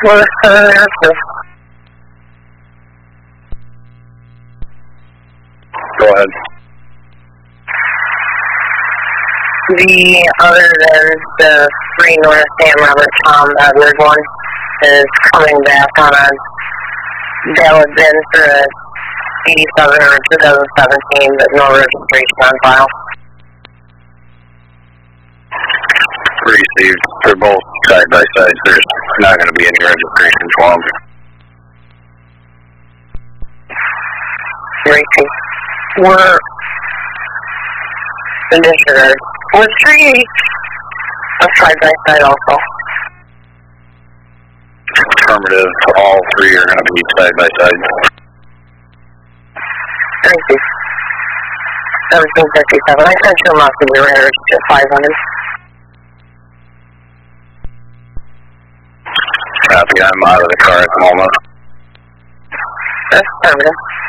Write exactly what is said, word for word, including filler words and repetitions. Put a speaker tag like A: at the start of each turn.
A: Well, uh, that's
B: Go ahead.
A: The other than the three North Sam Robert Tom Edward one is coming back on a valid bin for a eighty-seven or twenty seventeen, but no registration on file.
B: Received for both side by sides. There's not going to be any registration for them.
A: Received. We're initiated. Was three a side by side also?
B: Affirmative. All three are going to be side by side.
A: Thank you. seventeen fifty-seven. I sent you them off to the radar to five hundred.
B: Copy. I'm out of the car at the moment.
A: That's affirmative.